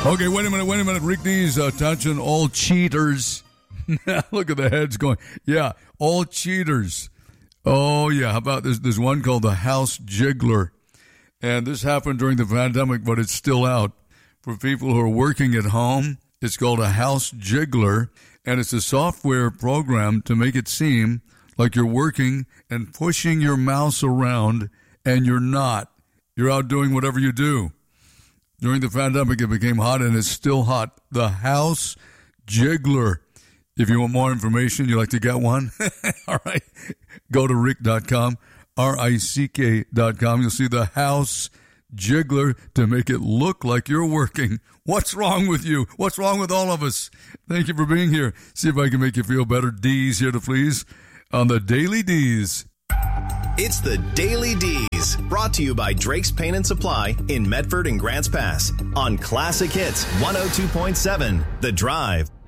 Okay, wait a minute. Rick D's, attention, all cheaters. Look at the heads going. Yeah, all cheaters. Oh, yeah. How about this? There's one called the House Jiggler. And this happened during the pandemic, but it's still out. For people who are working at home, it's called a House Jiggler. And it's a software program to make it seem like you're working and pushing your mouse around, and you're not. You're out doing whatever you do. During the pandemic, it became hot, and it's still hot. The House Jiggler. If you want more information, you like to get one? All right. Go to rick.com, RICK.com. You'll see the House Jiggler to make it look like you're working. What's wrong with you? What's wrong with all of us? Thank you for being here. See if I can make you feel better. D's here to please on the Daily D's. It's the Daily D's, brought to you by Drake's Paint and Supply in Medford and Grants Pass on Classic Hits 102.7 The Drive.